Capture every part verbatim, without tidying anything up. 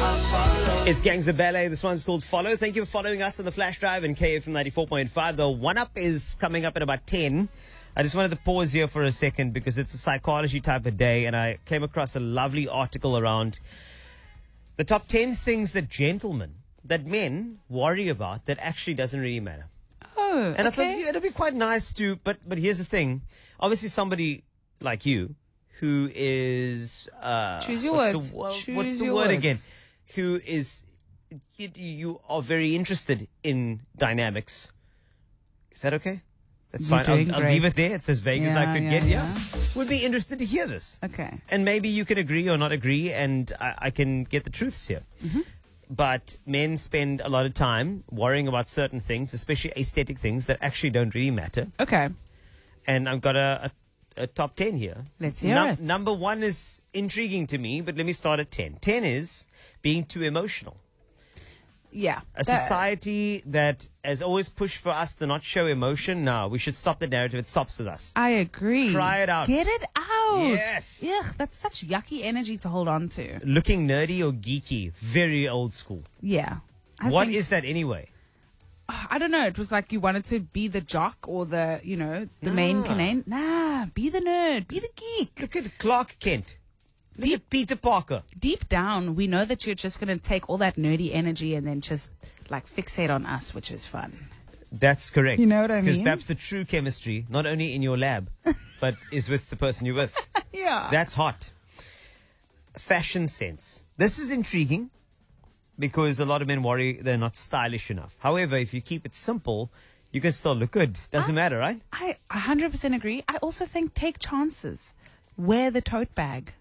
It's Gangs of Ballet. This one's called Follow. Thank you for following us on the Flash Drive and K F M ninety-four point five. The one-up is coming up at about ten. I just wanted to pause here for a second because it's a psychology type of day, and I came across a lovely article around the top ten things that gentlemen, that men worry about that actually doesn't really matter. Oh, And okay. I thought yeah, it'd be quite nice to, but but here's the thing. Obviously, somebody like you who is... Uh, Choose your what's words. The, well, Choose what's the your word words. again? Who is... You, you are very interested in dynamics. Is that okay? That's You're fine. doing I'll, I'll great. leave it there. It's as vague as I Yeah, could yeah, get. Yeah. yeah. Would be interested to hear this. Okay. And maybe you can agree or not agree, and I, I can get the truths here. Mm-hmm. But men spend a lot of time worrying about certain things, especially aesthetic things that actually don't really matter. Okay. And I've got a, a, a top ten here. Let's hear Num- it. Number one is intriguing to me, but let me start at ten. ten is being too emotional. Yeah. A That- society that has always pushed for us to not show emotion, no, we should stop the narrative. It stops with us. I agree. Cry it out. Get it out. Yes. Ugh, that's such yucky energy to hold on to. Looking nerdy or geeky, very old school. Yeah. I What think- is that anyway? I don't know. It was like you wanted to be the jock or the, you know, the main Nah. canane. Nah, be the nerd. Be the geek. Look at Clark Kent. Look Deep- at Peter Parker. Deep down, we know that you're just going to take all that nerdy energy and then just like fixate on us, which is fun. That's correct. You know what I Because mean? perhaps the true chemistry, not only in your lab, but is with the person you're with. Yeah. That's hot. Fashion sense. This is intriguing because a lot of men worry they're not stylish enough. However, if you keep it simple, you can still look good. Doesn't matter, right? I one hundred percent agree. I also think take chances. Wear the tote bag.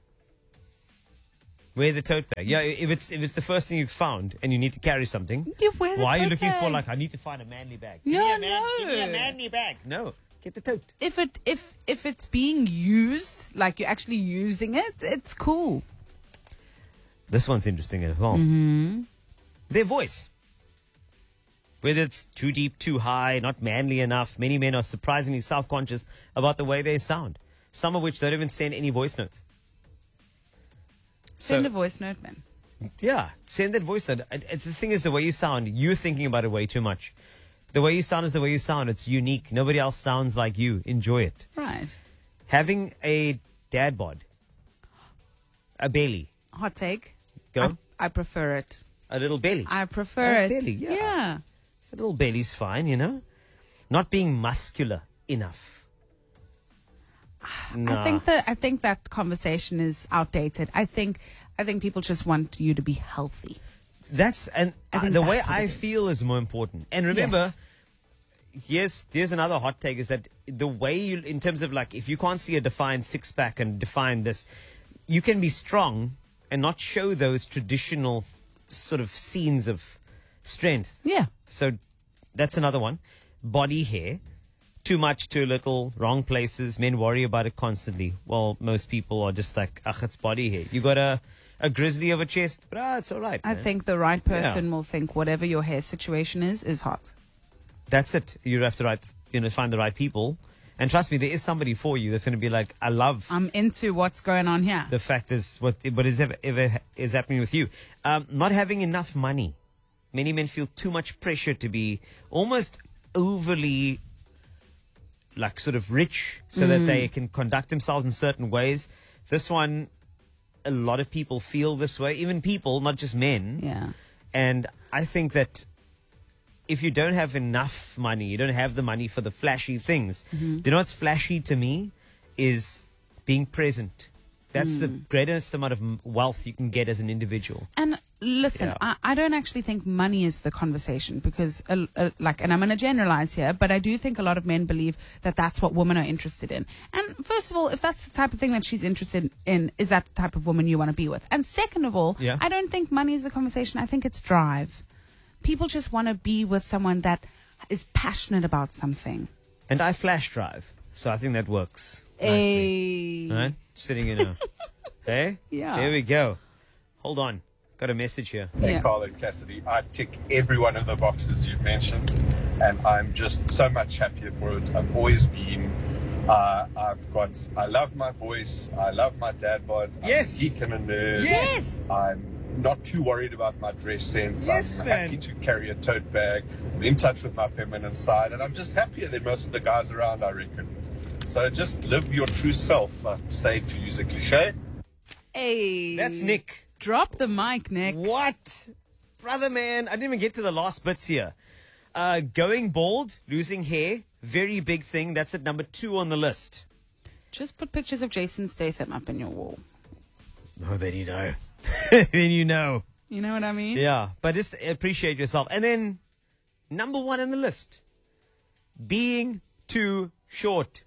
Wear the tote bag. Yeah, if it's if it's the first thing you found and you need to carry something, You wear the why are you tote looking for bag. like I need to find a manly bag? Yeah, give me a man, give me a no. manly bag. No, get the tote. If it if if it's being used, like you're actually using it, it's cool. This one's interesting as well. Mm-hmm. Their voice. Whether it's too deep, too high, not manly enough, many men are surprisingly self-conscious about the way they sound. Some of which don't even send any voice notes. Send So- a voice note, man. Yeah, send that voice note. And- and the thing is, the way you sound, you're thinking about it way too much. The way you sound is the way you sound. It's unique. Nobody else sounds like you. Enjoy it. Right. Having a dad bod, a belly, Hot take. Go. I, I prefer it. a little belly. I prefer A it. belly, yeah. yeah. A little belly's fine, you know. Not being muscular enough. I think that I think that conversation is outdated. I think I think people just want you to be healthy. That's and I uh, think the way that's what I it is. feel is more important. And remember, Yes. yes, there's another hot take is that the way you, in terms of like, if you can't see a defined six pack and define this, you can be strong and not show those traditional sort of scenes of strength. Yeah. So that's another one. Body hair. Too much, too little, wrong places. Men worry about it constantly. Well, most people are just like, ugh, it's body hair. You got a, a grizzly of a chest, but ah, it's all right. I man. think the right person will think whatever your hair situation is is hot. That's it. You have to right, you know, find the right people. And trust me, there is somebody for you that's going to be like, I love I'm into what's going on here. the fact is what what is ever, ever is happening with you. Um, not having enough money. Many men feel too much pressure to be almost overly like sort of rich so that they can conduct themselves in certain ways. This one, a lot of people feel this way, even people, not just men. Yeah. And I think that if you don't have enough money, you don't have the money for the flashy things. Mm-hmm. You know what's flashy to me is being present. That's the Mm. greatest amount of m- wealth you can get as an individual. And listen, Yeah. I, I don't actually think money is the conversation because, uh, uh, like, and I'm going to generalize here, but I do think a lot of men believe that that's what women are interested in. And first of all, if that's the type of thing that she's interested in, is that the type of woman you want to be with? And second of all, Yeah. I don't think money is the conversation. I think it's drive. People just want to be with someone that is passionate about something. And I flash drive, so I think that works nicely. Hey. Right? Sitting in a... Hey? Yeah. There we go. Hold on. Got a message here. Hey, Yeah. Carl and Cassidy, I tick every one of the boxes you've mentioned, and I'm just so much happier for it. I've always been. Uh, I've got. I love my voice. I love my dad bod. I'm Yes. a geek and a nerd. Yes. I'm not too worried about my dress sense. Yes, I'm man. happy to carry a tote bag. I'm in touch with my feminine side, and I'm just happier than most of the guys around, I reckon. So just live your true self, I say, to use a cliche. Hey. That's Nick. Drop the mic, Nick. What? Brother, man, I didn't even get to the last bits here. Uh, going bald, losing hair, very big thing. That's at number two on the list. Just put pictures of Jason Statham up in your wall. Oh, then you know. Then you know. You know what I mean? Yeah, but just appreciate yourself. And then, number one on the list, being too short.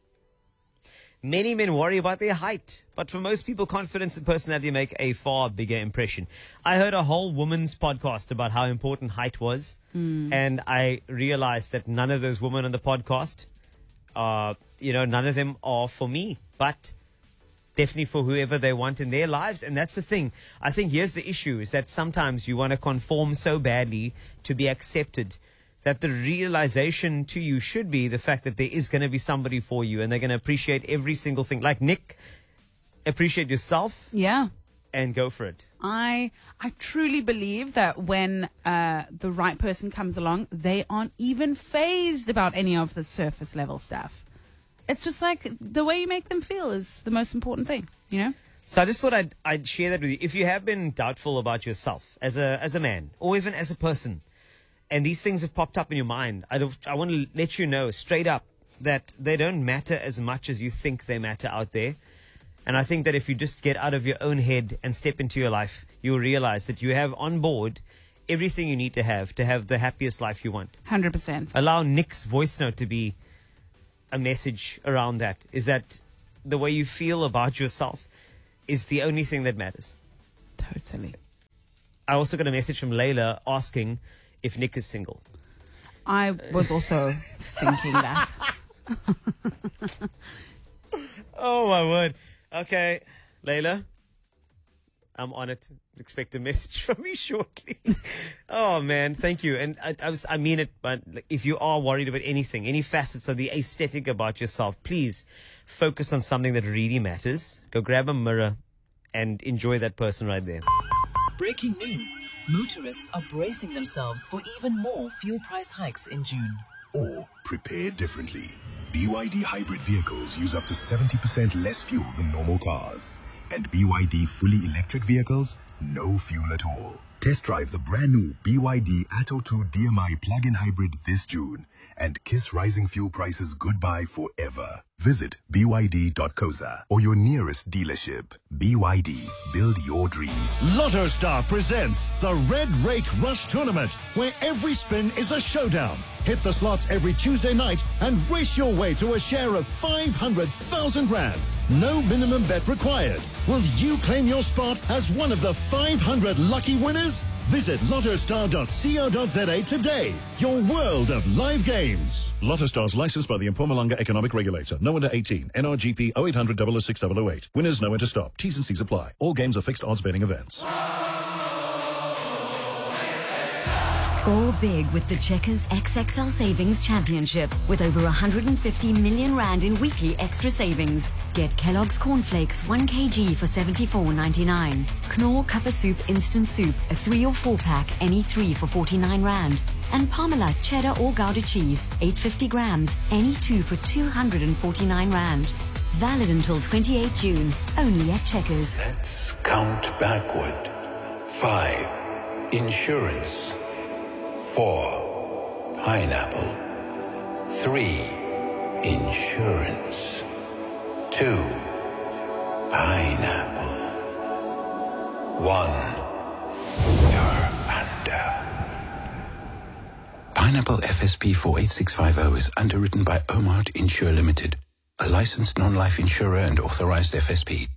Many men worry about their height, but for most people, confidence and personality make a far bigger impression. I heard a whole women's podcast about how important height was, mm. and I realized that none of those women on the podcast, uh, you know, none of them are for me, but definitely for whoever they want in their lives. And that's the thing. I think here's the issue, is that sometimes you want to conform so badly to be accepted that the realization to you should be the fact that there is going to be somebody for you, and they're going to appreciate every single thing. Like Nick, appreciate yourself. Yeah. And go for it. I I truly believe that when uh, the right person comes along, they aren't even fazed about any of the surface level stuff. It's just like the way you make them feel is the most important thing, you know? So I just thought I'd, I'd share that with you. If you have been doubtful about yourself as a as a man, or even as a person, and these things have popped up in your mind, I, don't, I want to let you know straight up that they don't matter as much as you think they matter out there. And I think that if you just get out of your own head and step into your life, you'll realize that you have on board everything you need to have to have the happiest life you want. one hundred percent. Allow Nick's voice note to be a message around that, is that the way you feel about yourself is the only thing that matters. Totally. I also got a message from Layla asking if Nick is single. I was also thinking that. Oh, my word. Okay, Layla, I'm on it. Expect a message from me shortly. Oh, man, thank you. And I, I, was, I mean it, but if you are worried about anything, any facets of the aesthetic about yourself, please focus on something that really matters. Go grab a mirror and enjoy that person right there. Breaking news. Motorists are bracing themselves for even more fuel price hikes in June. Or prepare differently. B Y D hybrid vehicles use up to seventy percent less fuel than normal cars. And B Y D fully electric vehicles, no fuel at all. Test drive the brand new B Y D Atto two D M I plug-in hybrid this June and kiss rising fuel prices goodbye forever. Visit b y d dot co za or your nearest dealership. B Y D, build your dreams. Lotto Star presents the Red Rake Rush Tournament, where every spin is a showdown. Hit the slots every Tuesday night and race your way to a share of five hundred thousand rand. No minimum bet required. Will you claim your spot as one of the five hundred lucky winners? Visit lotto star dot co dot za today. Your world of live games. Lotto Star's licensed by the Mpumalanga Economic Regulator. No under eighteen. N R G P oh eight hundred, double oh six, double oh eight. Winners know when to stop. T's and C's apply. All games are fixed odds betting events. Score big with the Checkers X X L Savings Championship with over one hundred fifty million rand in weekly extra savings. Get Kellogg's Cornflakes one kilogram for seventy-four ninety-nine. Knorr Cup of Soup Instant Soup, a three or four pack, any three for forty-nine rand. And Parmalat Cheddar or Gouda Cheese, eight hundred fifty grams, any two for two hundred forty-nine rand. Valid until twenty-eighth June, only at Checkers. Let's count backward. Five, insurance. Four, pineapple. Three, insurance. Two, pineapple. One, you're under. Pineapple F S P four eight six five zero is underwritten by Omart Insure Limited, a licensed non-life insurer and authorized F S P.